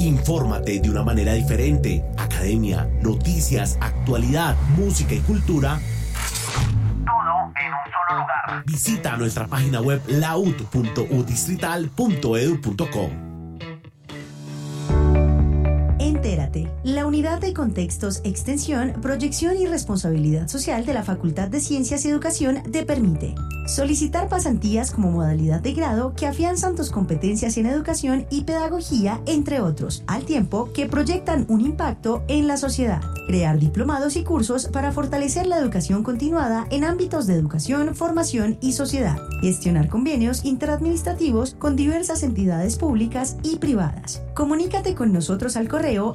Infórmate de una manera diferente. Academia, noticias, actualidad, música y cultura. Todo en un solo lugar. Visita nuestra página web laud.udistrital.edu.co. Entérate, la Unidad de Contextos, Extensión, Proyección y Responsabilidad Social de la Facultad de Ciencias y Educación te permite solicitar pasantías como modalidad de grado que afianzan tus competencias en educación y pedagogía, entre otros, al tiempo que proyectan un impacto en la sociedad. Crear diplomados y cursos para fortalecer la educación continuada en ámbitos de educación, formación y sociedad. Gestionar convenios interadministrativos con diversas entidades públicas y privadas. Comunícate con nosotros al correo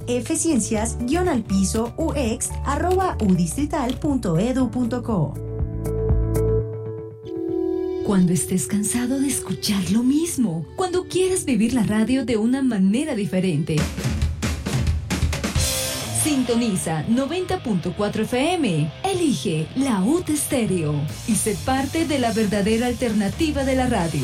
fciencias-ux@udistrital.edu.co. Cuando estés cansado de escuchar lo mismo, cuando quieras vivir la radio de una manera diferente. Sintoniza 90.4 FM. Elige la UT Estéreo y sé parte de la verdadera alternativa de la radio.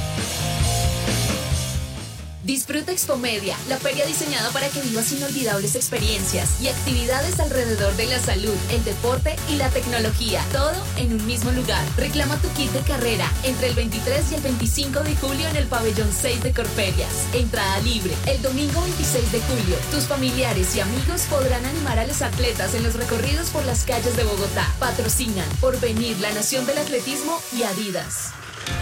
Disfruta Expomedia, la feria diseñada para que vivas inolvidables experiencias y actividades alrededor de la salud, el deporte y la tecnología, todo en un mismo lugar. Reclama tu kit de carrera entre el 23 y el 25 de julio en el pabellón 6 de Corferias. Entrada libre. El domingo 26 de julio, tus familiares y amigos podrán animar a los atletas en los recorridos por las calles de Bogotá. Patrocinan Porvenir, la Nación del Atletismo y Adidas.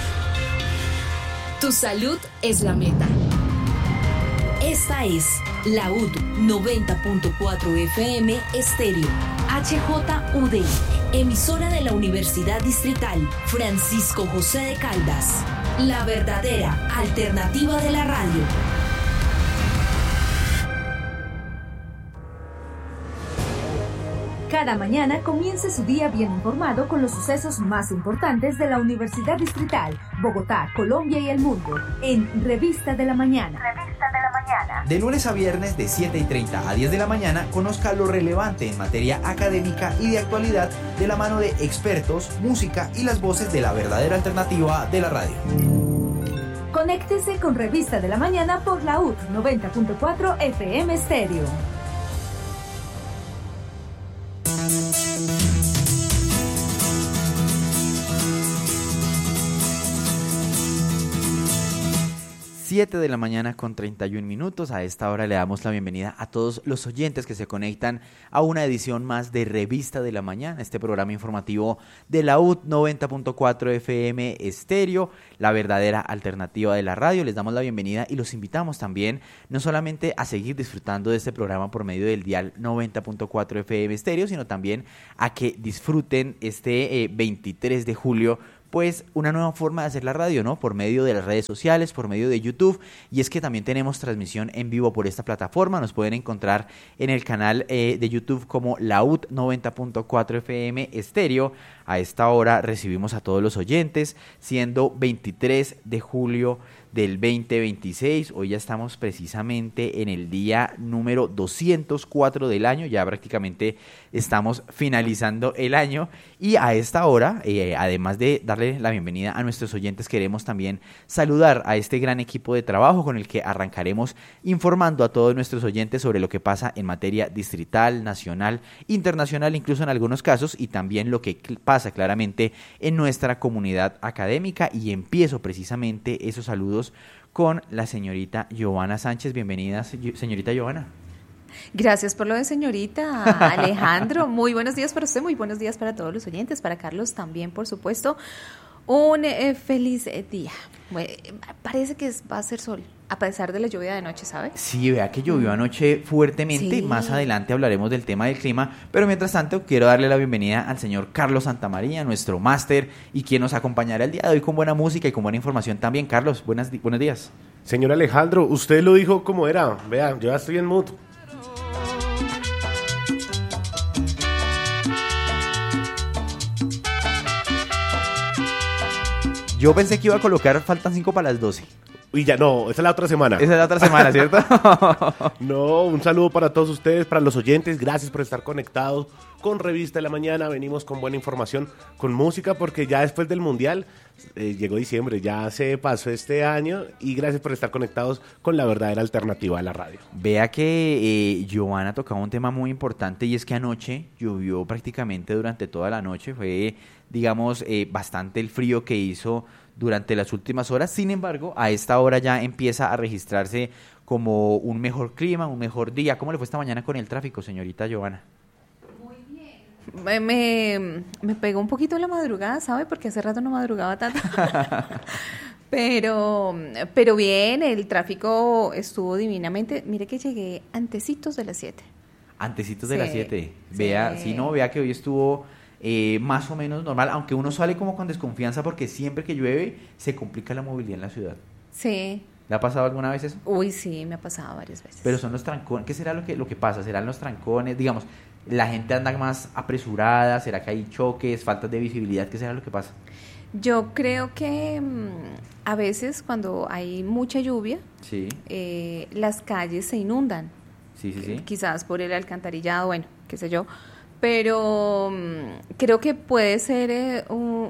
Tu salud es la meta. Esta es la UD 90.4 FM Estéreo, HJUD, emisora de la Universidad Distrital Francisco José de Caldas, la verdadera alternativa de la radio. Cada mañana comience su día bien informado con los sucesos más importantes de la Universidad Distrital, Bogotá, Colombia y el mundo, en Revista de la Mañana. De lunes a viernes de 7:30 a 10 de la mañana, conozca lo relevante en materia académica y de actualidad de la mano de expertos, música y las voces de la verdadera alternativa de la radio. Conéctese con Revista de la Mañana por la UT 90.4 FM Estéreo. Siete de la mañana con 31 minutos. A esta hora le damos la bienvenida a todos los oyentes que se conectan a una edición más de Revista de la Mañana, este programa informativo de la UT 90.4 FM Estéreo, la verdadera alternativa de la radio. Les damos la bienvenida y los invitamos también no solamente a seguir disfrutando de este programa por medio del dial 90.4 FM Estéreo, sino también a que disfruten este 23 de julio pues una nueva forma de hacer la radio, ¿no? Por medio de las redes sociales, por medio de YouTube, y es que también tenemos transmisión en vivo por esta plataforma. Nos pueden encontrar en el canal de YouTube como la UT 90.4 FM Estéreo. A esta hora recibimos a todos los oyentes, siendo 23 de julio del 2026. Hoy ya estamos precisamente en el día número 204 del año, ya prácticamente estamos finalizando el año, y a esta hora, además de darle la bienvenida a nuestros oyentes, queremos también saludar a este gran equipo de trabajo con el que arrancaremos informando a todos nuestros oyentes sobre lo que pasa en materia distrital, nacional, internacional, incluso en algunos casos, y también lo que pasa claramente en nuestra comunidad académica. Y empiezo precisamente esos saludos con la señorita Giovanna Sánchez. Bienvenida, señorita Giovanna. Gracias por lo de señorita Alejandro. Muy buenos días para usted, muy buenos días para todos los oyentes, para Carlos también, por supuesto. Un feliz día. Parece que va a ser sol, a pesar de la lluvia de anoche, ¿sabe? Sí, vea que llovió anoche fuertemente. Sí. Más adelante hablaremos del tema del clima, pero mientras tanto quiero darle la bienvenida al señor Carlos Santamaría, nuestro máster, y quien nos acompañará el día de hoy con buena música y con buena información también. Carlos, buenos días. Señor Alejandro, usted lo dijo como era. Vea, yo ya estoy en mood. Yo pensé que iba a colocar Faltan 5 para las 12. Y ya no, esa es la otra semana. Esa es la otra semana, ¿cierto? No, un saludo para todos ustedes, para los oyentes. Gracias por estar conectados con Revista de la Mañana. Venimos con buena información, con música, porque ya después del Mundial llegó diciembre, ya se pasó este año. Y gracias por estar conectados con la verdadera alternativa de la radio. Vea que Giovanna tocaba un tema muy importante, y es que anoche llovió prácticamente durante toda la noche. Fue, digamos, bastante el frío que hizo durante las últimas horas. Sin embargo, a esta hora ya empieza a registrarse como un mejor clima, un mejor día. ¿Cómo le fue esta mañana con el tráfico, señorita Giovanna? Muy bien. Me pegó un poquito la madrugada, ¿sabe? Porque hace rato no madrugaba tanto. Pero bien, el tráfico estuvo divinamente. Mire que llegué antecitos de las 7. Antecitos de las 7. Sí. Vea, si no, vea que hoy estuvo más o menos normal, aunque uno sale como con desconfianza porque siempre que llueve se complica la movilidad en la ciudad. Sí. ¿Le ha pasado alguna vez eso? Uy, sí, me ha pasado varias veces. Pero son los trancones. ¿Qué será lo que pasa? ¿Serán los trancones? Digamos, la gente anda más apresurada, ¿será que hay choques, faltas de visibilidad? ¿Qué será lo que pasa? Yo creo que a veces cuando hay mucha lluvia, Sí. Las calles se inundan. Sí. Quizás por el alcantarillado, bueno, qué sé yo. Pero creo que puede ser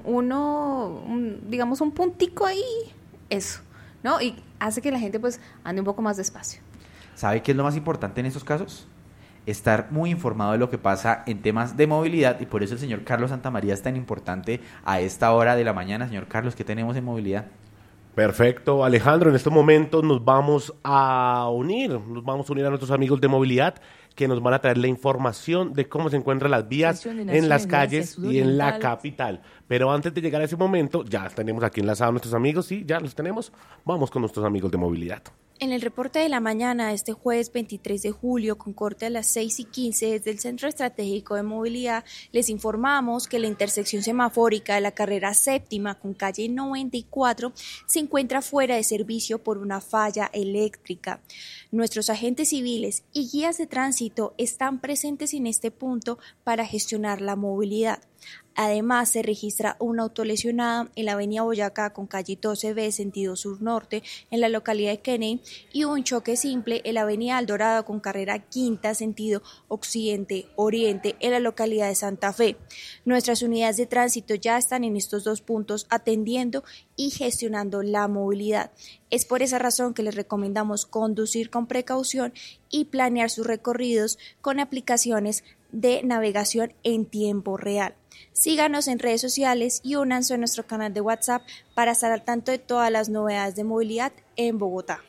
digamos, un puntico ahí, eso, ¿no? Y hace que la gente pues ande un poco más despacio. ¿Sabe qué es lo más importante en estos casos? Estar muy informado de lo que pasa en temas de movilidad, y por eso el señor Carlos Santamaría es tan importante a esta hora de la mañana. Señor Carlos, ¿qué tenemos en movilidad? Perfecto, Alejandro, en estos momentos nos vamos a unir a nuestros amigos de movilidad, que nos van a traer la información de cómo se encuentran las vías en las calles y en la capital. Pero antes de llegar a ese momento, ya tenemos aquí enlazados a nuestros amigos, sí, ya los tenemos. Vamos con nuestros amigos de movilidad. En el reporte de la mañana, este jueves 23 de julio, con corte a las 6:15, desde el Centro Estratégico de Movilidad, les informamos que la intersección semafórica de la carrera séptima con calle 94 se encuentra fuera de servicio por una falla eléctrica. Nuestros agentes civiles y guías de tránsito están presentes en este punto para gestionar la movilidad. Además, se registra una autolesionada en la avenida Boyacá con calle 12B, sentido sur-norte, en la localidad de Kennedy, y un choque simple en la avenida Aldorado con carrera quinta, sentido occidente-oriente, en la localidad de Santa Fe. Nuestras unidades de tránsito ya están en estos dos puntos atendiendo y gestionando la movilidad. Es por esa razón que les recomendamos conducir con precaución y planear sus recorridos con aplicaciones de navegación en tiempo real. Síganos en redes sociales y únanse a nuestro canal de WhatsApp para estar al tanto de todas las novedades de movilidad en Bogotá.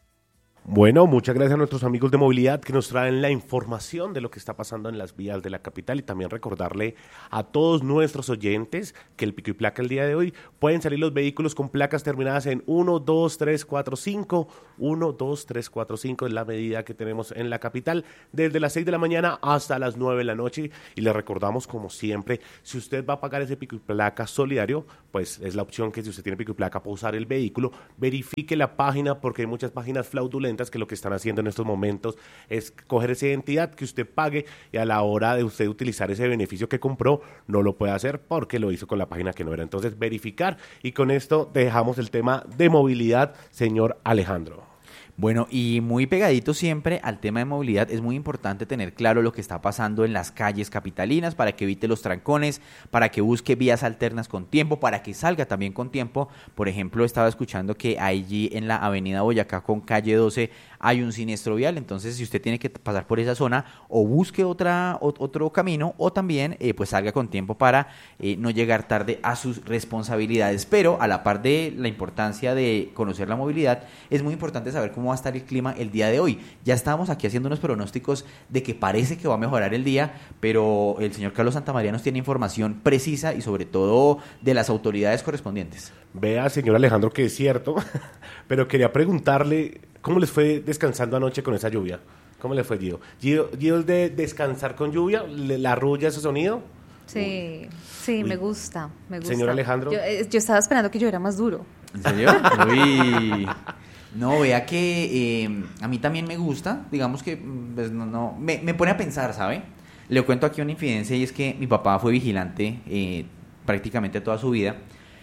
Bueno, muchas gracias a nuestros amigos de movilidad que nos traen la información de lo que está pasando en las vías de la capital, y también recordarle a todos nuestros oyentes que el pico y placa el día de hoy pueden salir los vehículos con placas terminadas en 1, 2, 3, 4, 5. 1, 2, 3, 4, 5 es la medida que tenemos en la capital desde las 6 de la mañana hasta las 9 de la noche. Y le recordamos, como siempre, si usted va a pagar ese pico y placa solidario, pues es la opción que, si usted tiene pico y placa para usar el vehículo, verifique la página, porque hay muchas páginas fraudulentas que lo que están haciendo en estos momentos es coger esa identidad que usted pague, y a la hora de usted utilizar ese beneficio que compró no lo puede hacer porque lo hizo con la página que no era. Entonces, verificar. Y con esto dejamos el tema de movilidad, señor Alejandro. Bueno, y muy pegadito siempre al tema de movilidad, es muy importante tener claro lo que está pasando en las calles capitalinas para que evite los trancones, para que busque vías alternas con tiempo, para que salga también con tiempo. Por ejemplo, estaba escuchando que allí en la avenida Boyacá con calle 12 hay un siniestro vial, entonces si usted tiene que pasar por esa zona, o busque otro camino, o también pues salga con tiempo para no llegar tarde a sus responsabilidades. Pero a la par de la importancia de conocer la movilidad, es muy importante saber cómo va a estar el clima el día de hoy. Ya estábamos aquí haciendo unos pronósticos de que parece que va a mejorar el día, pero el señor Carlos Santamaría nos tiene información precisa y sobre todo de las autoridades correspondientes. Vea, señor Alejandro, que es cierto, pero quería preguntarle, ¿cómo les fue descansando anoche con esa lluvia? ¿Cómo le fue, Gio? ¿Gio es de descansar con lluvia? ¿La arrulla ese sonido? Sí, sí, me gusta. Señor Alejandro. Yo estaba esperando que lloviera más duro. ¿En serio? Uy. No, vea que a mí también me gusta, digamos que pues, me pone a pensar, ¿sabe? Le cuento aquí una infidencia, y es que mi papá fue vigilante prácticamente toda su vida,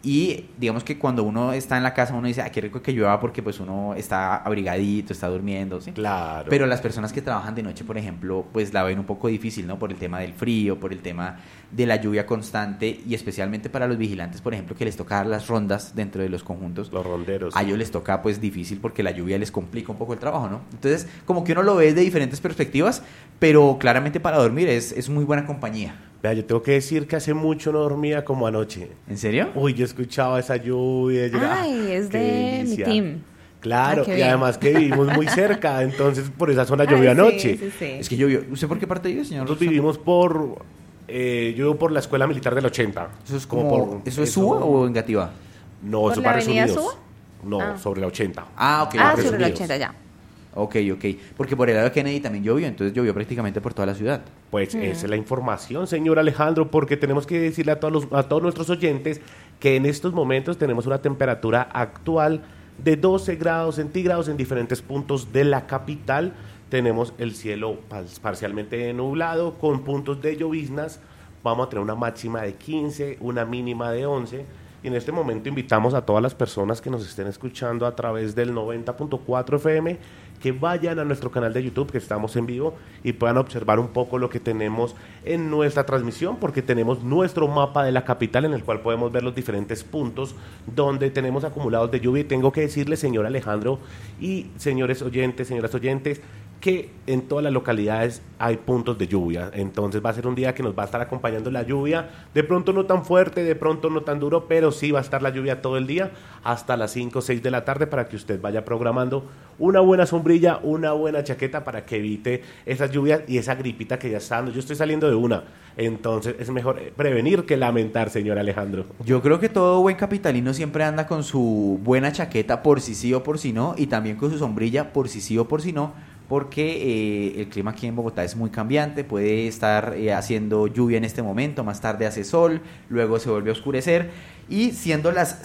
Y digamos que cuando uno está en la casa uno dice, qué rico que llueva porque pues uno está abrigadito, está durmiendo, ¿sí? Claro. Pero las personas que trabajan de noche, por ejemplo, pues la ven un poco difícil, ¿no? Por el tema del frío, por el tema de la lluvia constante y especialmente para los vigilantes, por ejemplo, que les toca dar las rondas dentro de los conjuntos. Los ronderos. A ellos les toca pues difícil porque la lluvia les complica un poco el trabajo, ¿no? Entonces, como que uno lo ve de diferentes perspectivas, pero claramente para dormir es muy buena compañía. Vea, yo tengo que decir que hace mucho no dormía como anoche. ¿En serio? Uy, yo escuchaba esa lluvia. Ay, es de mi team. Claro, y además que vivimos muy cerca, entonces por esa zona llovió anoche. Sí. Es que llovió. ¿Usted por qué parte vive, señor? Nosotros vivimos yo vivo por la Escuela Militar del 80. ¿Eso es como ¿eso es Suba o Engativá? No, ¿Por eso es la Barrios avenida Unidos. Suba? No, sobre la 80. Ok. Sobre la Unidos. 80 ya. Ok. Porque por el lado de Kennedy también llovió, entonces llovió prácticamente por toda la ciudad. Pues esa es la información, señor Alejandro, porque tenemos que decirle a todos nuestros oyentes que en estos momentos tenemos una temperatura actual de 12 grados centígrados en diferentes puntos de la capital. Tenemos el cielo parcialmente nublado con puntos de lloviznas. Vamos a tener una máxima de 15, una mínima de 11. Y en este momento invitamos a todas las personas que nos estén escuchando a través del 90.4 FM que vayan a nuestro canal de YouTube, que estamos en vivo, y puedan observar un poco lo que tenemos en nuestra transmisión, porque tenemos nuestro mapa de la capital en el cual podemos ver los diferentes puntos donde tenemos acumulados de lluvia. Y tengo que decirle, señor Alejandro y señores oyentes, señoras oyentes, que en todas las localidades hay puntos de lluvia. Entonces va a ser un día que nos va a estar acompañando la lluvia, de pronto no tan fuerte, de pronto no tan duro, pero sí va a estar la lluvia todo el día hasta las 5 o 6 de la tarde, para que usted vaya programando una buena sombrilla, una buena chaqueta, para que evite esas lluvias y esa gripita que ya está dando. Yo estoy saliendo de una, entonces es mejor prevenir que lamentar, señor Alejandro. Yo creo que todo buen capitalino siempre anda con su buena chaqueta por si sí o por si no, y también con su sombrilla por si sí o por si no, porque el clima aquí en Bogotá es muy cambiante. Puede estar haciendo lluvia en este momento, más tarde hace sol, luego se vuelve a oscurecer, y siendo las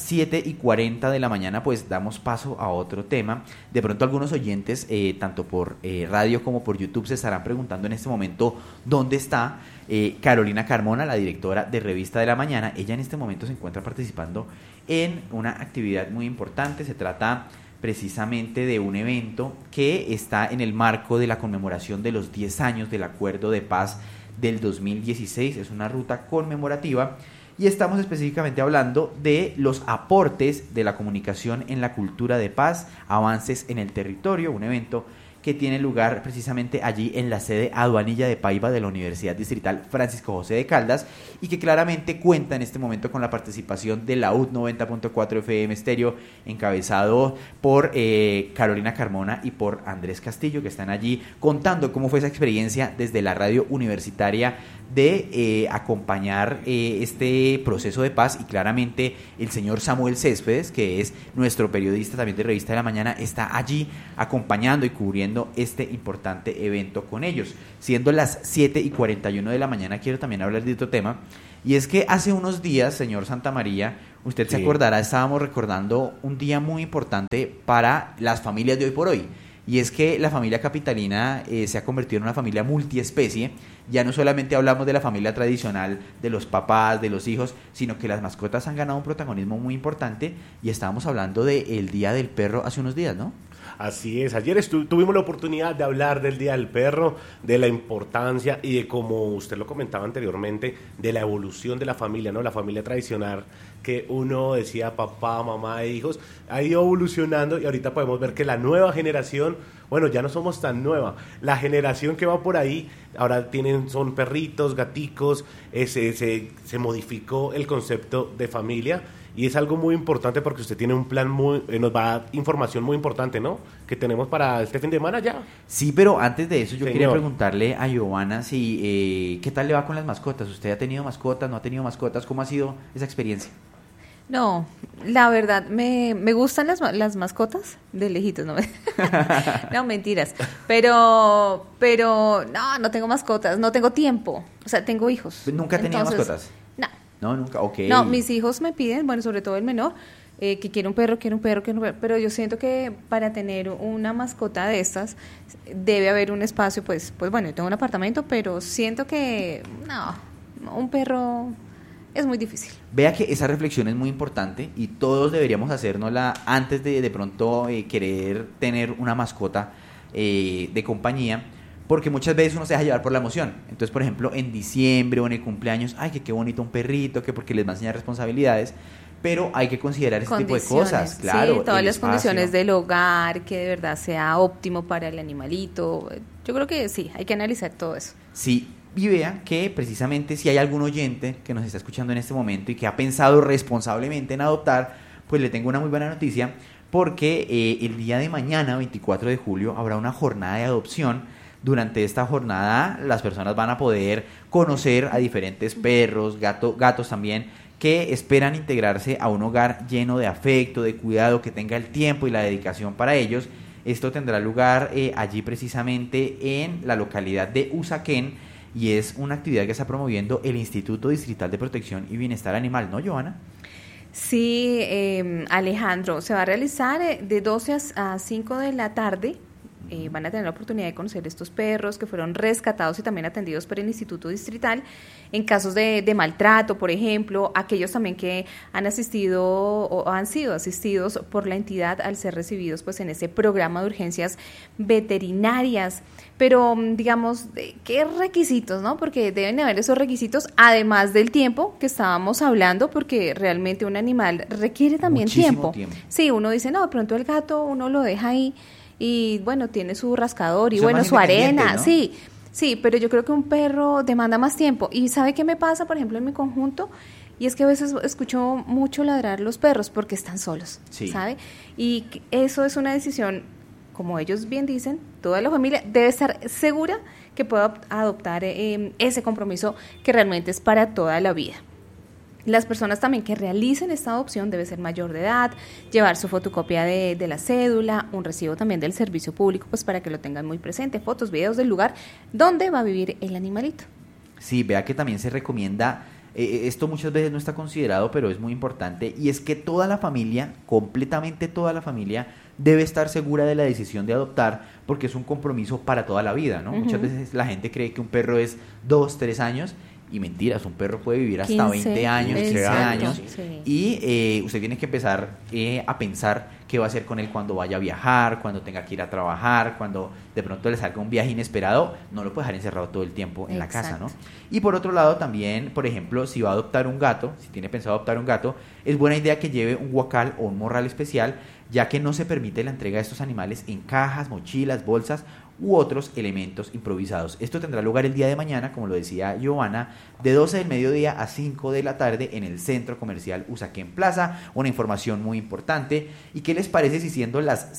7:40 de la mañana, pues damos paso a otro tema. De pronto algunos oyentes, tanto por radio como por YouTube, se estarán preguntando en este momento dónde está Carolina Carmona, la directora de Revista de la Mañana. Ella en este momento se encuentra participando en una actividad muy importante. Se trata precisamente de un evento que está en el marco de la conmemoración de los 10 años del Acuerdo de Paz del 2016. Es una ruta conmemorativa y estamos específicamente hablando de los aportes de la comunicación en la cultura de paz, avances en el territorio, un evento que tiene lugar precisamente allí en la sede Aduanilla de Paiva de la Universidad Distrital Francisco José de Caldas, y que claramente cuenta en este momento con la participación de la UT 90.4 FM Estéreo, encabezado por Carolina Carmona y por Andrés Castillo, que están allí contando cómo fue esa experiencia desde la radio universitaria de acompañar este proceso de paz. Y claramente el señor Samuel Céspedes, que es nuestro periodista también de Revista de la Mañana, está allí acompañando y cubriendo este importante evento con ellos. Siendo las 7:41 de la mañana, quiero también hablar de otro tema, y es que hace unos días, señor Santamaría, usted se acordará, estábamos recordando un día muy importante para las familias de hoy por hoy. Y es que la familia capitalina se ha convertido en una familia multiespecie. Ya no solamente hablamos de la familia tradicional, de los papás, de los hijos, sino que las mascotas han ganado un protagonismo muy importante. Y estábamos hablando del Día del Perro hace unos días, ¿no? Así es, ayer tuvimos la oportunidad de hablar del Día del Perro, de la importancia y de, como usted lo comentaba anteriormente, de la evolución de la familia, ¿no? La familia tradicional, que uno decía papá, mamá e hijos, ha ido evolucionando, y ahorita podemos ver que la nueva generación, bueno, ya no somos tan nueva, la generación que va por ahí, ahora son perritos, gaticos, se modificó el concepto de familia. Y es algo muy importante porque usted tiene un plan nos va a dar información muy importante, ¿no? Que tenemos para este fin de semana ya. Sí, pero antes de eso yo Señor, quería preguntarle a Giovanna si ¿qué tal le va con las mascotas? ¿Usted ha tenido mascotas, no ha tenido mascotas? ¿Cómo ha sido esa experiencia? No, la verdad, me gustan las mascotas de lejitos, ¿no? No, mentiras. Pero no tengo mascotas, no tengo tiempo. O sea, tengo hijos. ¿Nunca ha tenido mascotas? No. No, nunca, ok. No, mis hijos me piden, bueno, sobre todo el menor, que quiere un perro, pero yo siento que para tener una mascota de estas debe haber un espacio, pues bueno, yo tengo un apartamento, pero siento que, no, un perro es muy difícil. Vea que esa reflexión es muy importante y todos deberíamos hacérnosla antes de pronto querer tener una mascota de compañía, porque muchas veces uno se deja llevar por la emoción. Entonces, por ejemplo, en diciembre o en el cumpleaños, ay, que qué bonito un perrito, que porque les va a enseñar responsabilidades, pero hay que considerar ese tipo de cosas, claro. Sí, todas las condiciones del hogar, que de verdad sea óptimo para el animalito. Yo creo que sí, hay que analizar todo eso. Sí, y vea que precisamente si hay algún oyente que nos está escuchando en este momento y que ha pensado responsablemente en adoptar, pues le tengo una muy buena noticia, porque el día de mañana, 24 de julio, habrá una jornada de adopción. Durante esta jornada las personas van a poder conocer a diferentes perros, gatos también, que esperan integrarse a un hogar lleno de afecto, de cuidado, que tenga el tiempo y la dedicación para ellos. Esto tendrá lugar allí precisamente en la localidad de Usaquén, y es una actividad que está promoviendo el Instituto Distrital de Protección y Bienestar Animal, ¿no, Johanna? Sí, Alejandro, se va a realizar de 12 a 5 de la tarde. Van a tener la oportunidad de conocer estos perros que fueron rescatados y también atendidos por el Instituto Distrital en casos de maltrato, por ejemplo, aquellos también que han asistido o han sido asistidos por la entidad al ser recibidos pues en ese programa de urgencias veterinarias. Pero digamos, ¿qué requisitos, no? Porque deben haber esos requisitos, además del tiempo que estábamos hablando, porque realmente un animal requiere también tiempo. Sí, uno dice, no, de pronto el gato uno lo deja ahí y bueno, tiene su rascador y bueno, su arena, ¿no? Sí, pero yo creo que un perro demanda más tiempo. ¿Y sabe qué me pasa, por ejemplo, en mi conjunto? Y es que a veces escucho mucho ladrar los perros porque están solos, ¿sabe? Y eso es una decisión, como ellos bien dicen, toda la familia debe estar segura que pueda adoptar ese compromiso que realmente es para toda la vida. Las personas también que realicen esta adopción deben ser mayor de edad, llevar su fotocopia de la cédula, un recibo también del servicio público, pues para que lo tengan muy presente, fotos, videos del lugar donde va a vivir el animalito. Sí, vea que también se recomienda, esto muchas veces no está considerado, pero es muy importante, y es que toda la familia, completamente toda la familia, debe estar segura de la decisión de adoptar, porque es un compromiso para toda la vida, ¿no? Muchas veces la gente cree que un perro es 2, 3 años, y mentiras, un perro puede vivir hasta 20 años, 15 años, y usted tiene que empezar a pensar qué va a hacer con él cuando vaya a viajar, cuando tenga que ir a trabajar, cuando de pronto le salga un viaje inesperado, no lo puede dejar encerrado todo el tiempo en la casa, ¿no? Y por otro lado también, por ejemplo, si va a adoptar un gato, si tiene pensado adoptar un gato, es buena idea que lleve un guacal o un morral especial, ya que no se permite la entrega de estos animales en cajas, mochilas, bolsas u otros elementos improvisados. Esto tendrá lugar el día de mañana, como lo decía Giovanna, de 12 del mediodía a 5 de la tarde en el Centro Comercial Usaquén Plaza. Una información muy importante. ¿Y qué les parece si siendo las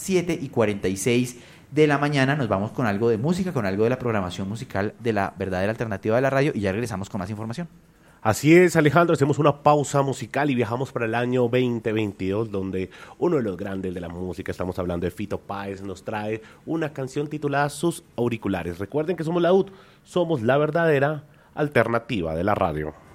7:46 de la mañana nos vamos con algo de música, con algo de la programación musical de la verdadera alternativa de la radio, y ya regresamos con más información? Así es, Alejandro, hacemos una pausa musical y viajamos para el año 2022, donde uno de los grandes de la música, estamos hablando de Fito Páez, nos trae una canción titulada Sus Auriculares. Recuerden que somos la UT, somos la verdadera alternativa de la radio.